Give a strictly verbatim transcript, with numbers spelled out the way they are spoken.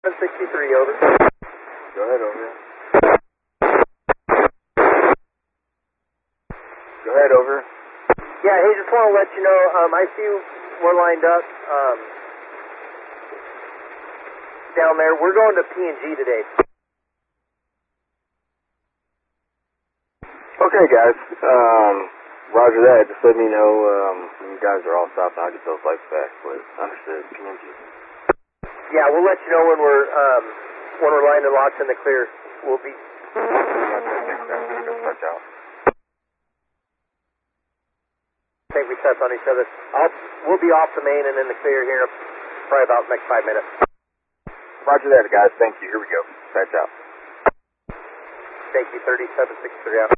sixty-three, over. Go ahead, over. Go ahead, over. Yeah, hey, just want to let you know, um, I see we're lined up um, down there. We're going to P and G today. Okay, guys. Um, roger that. Just let me know um, when you guys are all stopped and I'll get those lights back. But understood. P and G. Yeah, we'll let you know when we're um, when we're lined and locked in the clear. We'll be. Watch out. I think we touch on each other. I'll, we'll be off the main and in the clear here in probably about the next five minutes. Roger that, guys. Thank you. Here we go. Patch out. Thank you. thirty-seven sixty-three out.